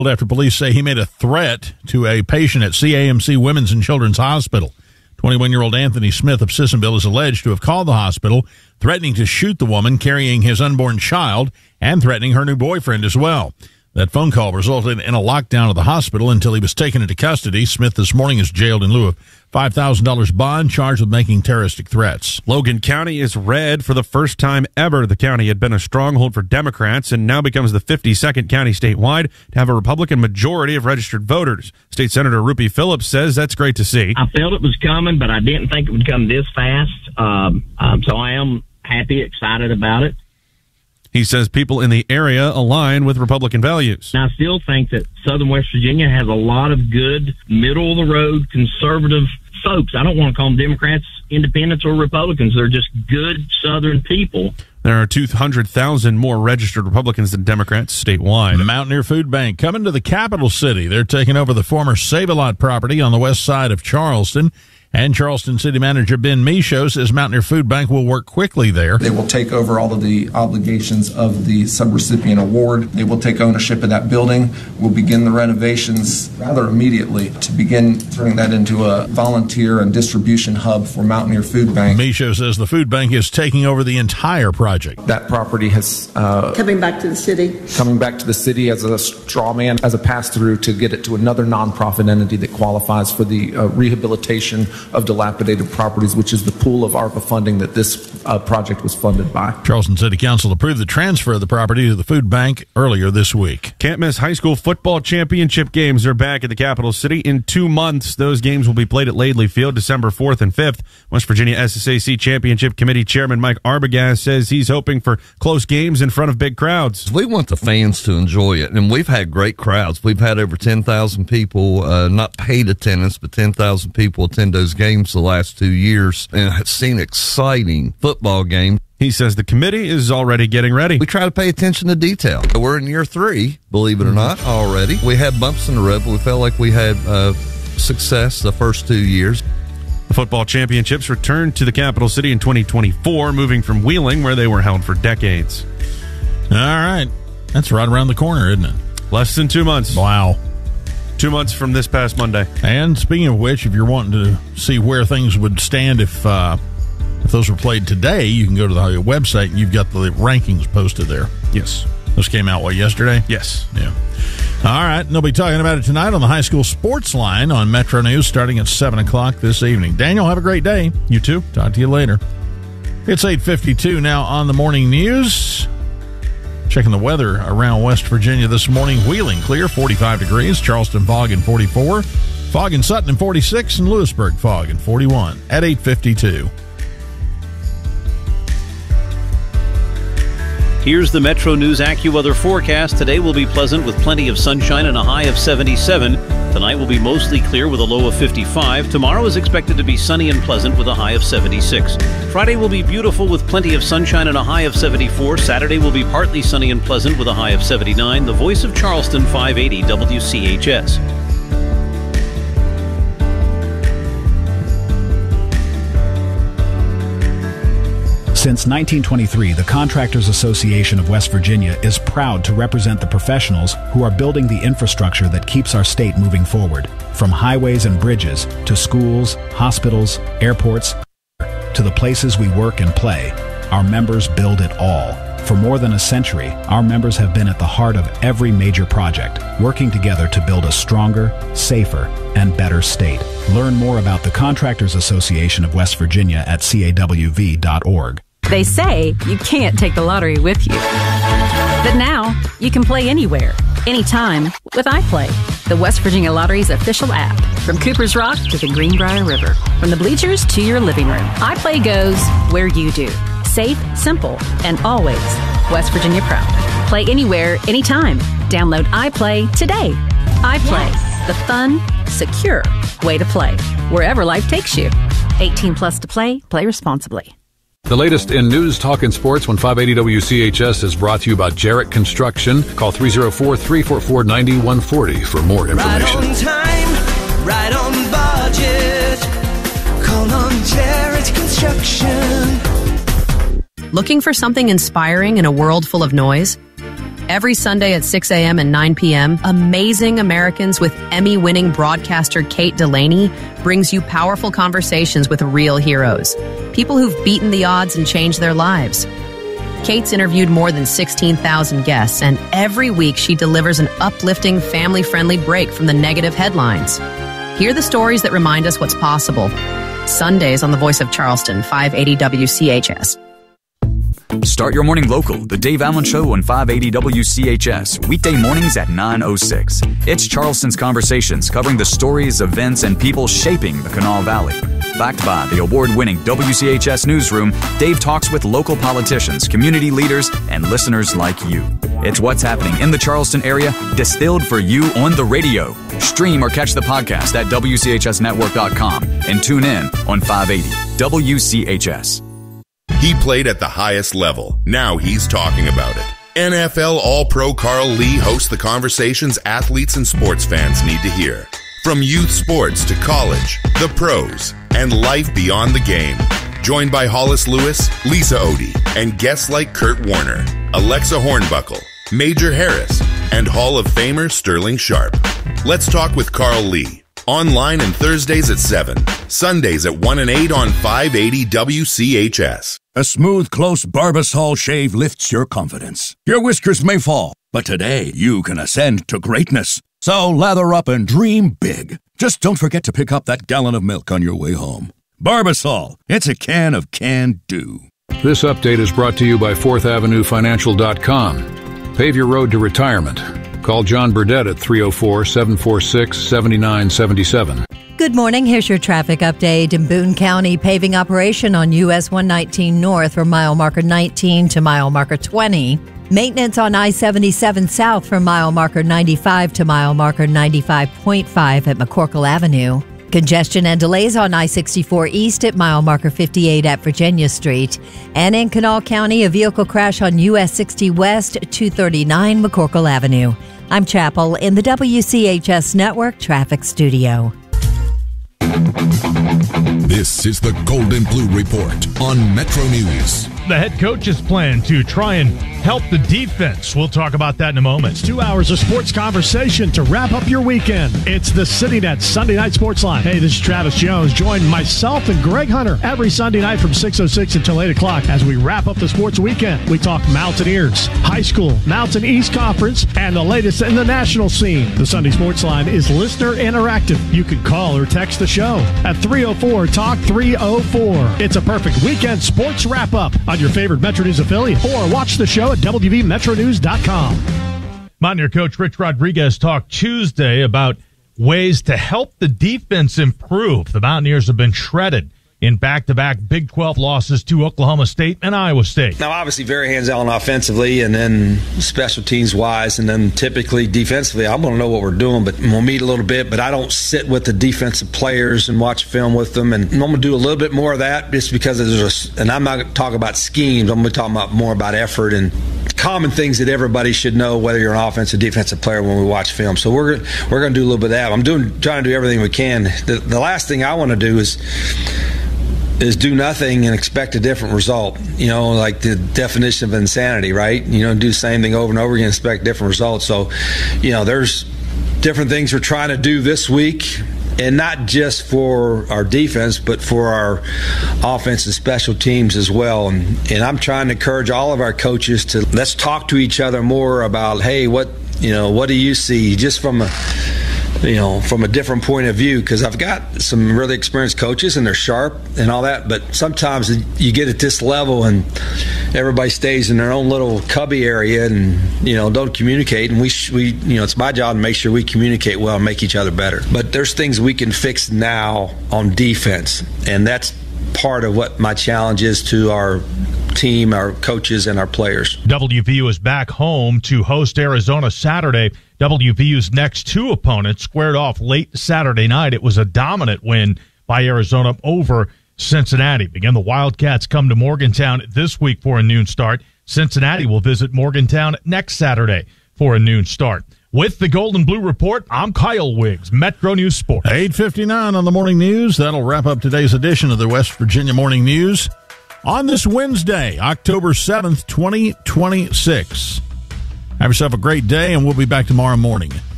After police say he made a threat to a patient at CAMC Women's and Children's Hospital. 21-year-old Anthony Smith of Sissonville is alleged to have called the hospital, threatening to shoot the woman carrying his unborn child and threatening her new boyfriend as well. That phone call resulted in a lockdown of the hospital until he was taken into custody. Smith this morning is jailed in lieu of $5,000 bond, charged with making terroristic threats. Logan County is red for the first time ever. The county had been a stronghold for Democrats and now becomes the 52nd county statewide to have a Republican majority of registered voters. State Senator Rupi Phillips says that's great to see. I felt it was coming, but I didn't think it would come this fast. So I am happy, excited about it. He says people in the area align with Republican values. And I still think that Southern West Virginia has a lot of good, middle-of-the-road, conservative folks. I don't want to call them Democrats, Independents, or Republicans. They're just good Southern people. There are 200,000 more registered Republicans than Democrats statewide. The Mountaineer Food Bank coming to the capital city. They're taking over the former Save-A-Lot property on the west side of Charleston. And Charleston City Manager Ben Michaud says Mountaineer Food Bank will work quickly there. They will take over all of the obligations of the subrecipient award. They will take ownership of that building. We'll begin the renovations rather immediately to begin turning that into a volunteer and distribution hub for Mountaineer Food Bank. Michaud says the food bank is taking over the entire project. That property has coming back to the city as a straw man, as a pass-through to get it to another nonprofit entity that qualifies for the rehabilitation of dilapidated properties, which is the pool of ARPA funding that this project was funded by. Charleston City Council approved the transfer of the property to the food bank earlier this week. Can't miss high school football championship games are back at the capital city in 2 months. Those games will be played at Laidley Field December 4th and 5th. West Virginia SSAC Championship Committee Chairman Mike Arbogast says he's hoping for close games in front of big crowds. We want the fans to enjoy it, and we've had great crowds. We've had over 10,000 people, not paid attendance, but 10,000 people attend those games the last 2 years, and have seen exciting football games. He says the committee is already getting ready. We try to pay attention to detail. We're in year 3, believe it or not, already. We had bumps in the road, but we felt like we had success the first 2 years. The football championships returned to the capital city in 2024, moving from Wheeling, where they were held for decades. All right. That's right around the corner, isn't it? Less than 2 months. Wow. 2 months from this past Monday. And speaking of which, if you're wanting to see where things would stand if those were played today, you can go to the website and you've got the rankings posted there. Yes. Those came out, yesterday? Yes. Yeah. All right. And they'll be talking about it tonight on the High School Sports Line on Metro News starting at 7 o'clock this evening. Daniel, have a great day. You too. Talk to you later. It's 8:52 now on the morning news. Checking the weather around West Virginia this morning. Wheeling clear, 45 degrees. Charleston fog in 44. Fog in Sutton in 46. And Lewisburg fog in 41 at 8:52. Here's the Metro News AccuWeather forecast. Today will be pleasant with plenty of sunshine and a high of 77. Tonight will be mostly clear with a low of 55. Tomorrow is expected to be sunny and pleasant with a high of 76. Friday will be beautiful with plenty of sunshine and a high of 74. Saturday will be partly sunny and pleasant with a high of 79. The Voice of Charleston, 580 WCHS. Since 1923, the Contractors Association of West Virginia is proud to represent the professionals who are building the infrastructure that keeps our state moving forward. From highways and bridges, to schools, hospitals, airports, to the places we work and play, our members build it all. For more than a century, our members have been at the heart of every major project, working together to build a stronger, safer, and better state. Learn more about the Contractors Association of West Virginia at CAWV.org. They say you can't take the lottery with you. But now, you can play anywhere, anytime, with iPlay, the West Virginia Lottery's official app. From Cooper's Rock to the Greenbrier River, from the bleachers to your living room, iPlay goes where you do. Safe, simple, and always West Virginia proud. Play anywhere, anytime. Download iPlay today. iPlay, the fun, secure way to play, wherever life takes you. 18 plus to play. Play responsibly. The latest in news, talk, and sports when 580 WCHS is brought to you by Jarrett Construction. Call 304-344-9140 for more information. Right on time, right on budget. Call on Jarrett Construction. Looking for something inspiring in a world full of noise? Every Sunday at 6 a.m. and 9 p.m., Amazing Americans with Emmy-winning broadcaster Kate Delaney brings you powerful conversations with real heroes, people who've beaten the odds and changed their lives. Kate's interviewed more than 16,000 guests, and every week she delivers an uplifting, family-friendly break from the negative headlines. Hear the stories that remind us what's possible. Sundays on The Voice of Charleston, 580 WCHS. Start your morning local, The Dave Allen Show on 580 WCHS, weekday mornings at 9:06. It's Charleston's Conversations, covering the stories, events, and people shaping the Kanawha Valley. Backed by the award-winning WCHS Newsroom, Dave talks with local politicians, community leaders, and listeners like you. It's what's happening in the Charleston area, distilled for you on the radio. Stream or catch the podcast at WCHSnetwork.com and tune in on 580 WCHS. He played at the highest level. Now he's talking about it. NFL All-Pro Carl Lee hosts the conversations athletes and sports fans need to hear. From youth sports to college, the pros, and life beyond the game. Joined by Hollis Lewis, Lisa Odie, and guests like Kurt Warner, Alexa Hornbuckle, Major Harris, and Hall of Famer Sterling Sharp. Let's talk with Carl Lee. Online and Thursdays at 7, Sundays at 1 and 8 on 580 WCHS. A smooth, close Barbasol shave lifts your confidence. Your whiskers may fall, but today you can ascend to greatness. So lather up and dream big. Just don't forget to pick up that gallon of milk on your way home. Barbasol, it's a can of can-do. This update is brought to you by 4thAvenueFinancial.com. Pave your road to retirement. Call John Burdett at 304-746-7977. Good morning. Here's your traffic update. In Boone County, paving operation on US 119 North from mile marker 19 to mile marker 20. Maintenance on I-77 South from mile marker 95 to mile marker 95.5 at McCorkle Avenue. Congestion and delays on I-64 East at mile marker 58 at Virginia Street. And in Kanawha County, a vehicle crash on US 60 West, 239 McCorkle Avenue. I'm Chapel in the WCHS Network Traffic Studio. This is the Golden Blue Report on Metro News. The head coach's plan to try and help the defense. We'll talk about that in a moment. It's 2 hours of sports conversation to wrap up your weekend. It's the CityNet Sunday Night Sports Line. Hey, this is Travis Jones. Join myself and Greg Hunter every Sunday night from 6:06 until 8 o'clock as we wrap up the sports weekend. We talk Mountaineers, high school, Mountain East Conference, and the latest in the national scene. The Sunday Sports Line is listener interactive. You can call or text the show at 304-TALK-304. It's a perfect weekend sports wrap-up on your favorite Metro News affiliate, or watch the show at WVMetroNews.com. Mountaineer coach Rich Rodriguez talked Tuesday about ways to help the defense improve. The Mountaineers have been shredded in back-to-back Big 12 losses to Oklahoma State and Iowa State. Now, obviously, very hands-on offensively, and then special teams-wise, and then typically defensively, I'm going to know what we're doing, but we'll meet a little bit, but I don't sit with the defensive players and watch film with them, and I'm going to do a little bit more of that just because and I'm not going to talk about schemes, I'm going to talk about more about effort and common things that everybody should know, whether you're an offensive or defensive player, when we watch film. So we're going to do a little bit of that. I'm trying to do everything we can. The last thing I want to do is do nothing and expect a different result. You know, like the definition of insanity, right? You know, do the same thing over and over again, expect different results. So, you know, there's different things we're trying to do this week, and not just for our defense, but for our offense and special teams as well. And I'm trying to encourage all of our coaches to let's talk to each other more about, hey, what do you see just from a different point of view, because I've got some really experienced coaches and they're sharp and all that, but sometimes you get at this level and everybody stays in their own little cubby area and, don't communicate. And we it's my job to make sure we communicate well and make each other better. But there's things we can fix now on defense, and that's part of what my challenge is to our team, our coaches, and our players. WVU is back home to host Arizona Saturday. WVU's next two opponents squared off late Saturday night. It was a dominant win by Arizona over Cincinnati. Again, the Wildcats come to Morgantown this week for a noon start. Cincinnati will visit Morgantown next Saturday for a noon start. With the Golden Blue Report, I'm Kyle Wiggs, Metro News Sports. 8:59 on the Morning News. That'll wrap up today's edition of the West Virginia Morning News on this Wednesday, October 7th, 2026. Have yourself a great day, and we'll be back tomorrow morning.